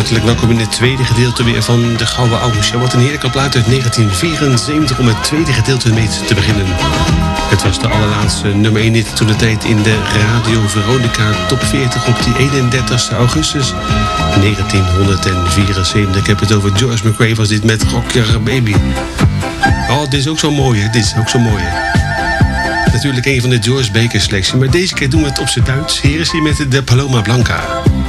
Hartelijk welkom in het tweede gedeelte weer van de Gouden Oude Show. Wat een heerlijke plaat uit 1974 om het tweede gedeelte mee te beginnen. Het was de allerlaatste nummer 1 hit toen de tijd in de Radio Veronica Top 40 op die 31 augustus 1974. Ik heb het over George McRae, was dit met Rock Your Baby. Oh, dit is ook zo mooi, hè? Dit is ook zo mooi, hè? Natuurlijk een van de George Baker selectie, maar deze keer doen we het op zijn Duits. Hier is hij met de Paloma Blanca.